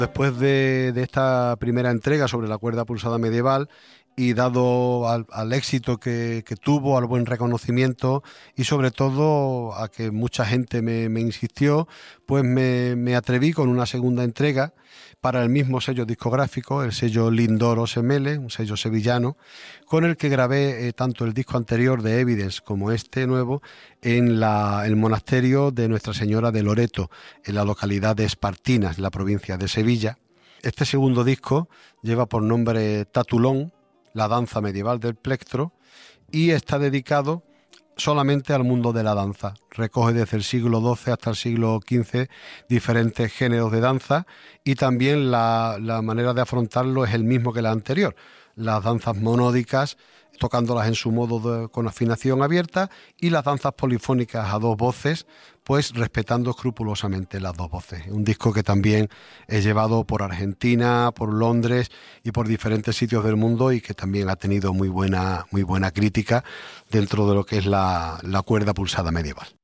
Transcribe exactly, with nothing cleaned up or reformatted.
Después de, de esta primera entrega sobre la cuerda pulsada medieval y dado al, al éxito que, que tuvo, al buen reconocimiento y sobre todo a que mucha gente me, me insistió, pues me, me atreví con una segunda entrega para el mismo sello discográfico, el sello Lindoro Semele, un sello sevillano, con el que grabé eh, tanto el disco anterior de Evidence como este nuevo en la, el monasterio de Nuestra Señora de Loreto, en la localidad de Espartinas, en la provincia de Sevilla. Este segundo disco lleva por nombre Tatulón, la danza medieval del plectro, y está dedicado solamente al mundo de la danza. Recoge desde el siglo doce hasta el siglo quince diferentes géneros de danza y también la, la manera de afrontarlo es el mismo que la anterior. Las danzas monódicas, tocándolas en su modo de, con afinación abierta, y las danzas polifónicas a dos voces, pues respetando escrupulosamente las dos voces. Un disco que también he llevado por Argentina, por Londres y por diferentes sitios del mundo y que también ha tenido muy buena, muy buena crítica dentro de lo que es la, la cuerda pulsada medieval.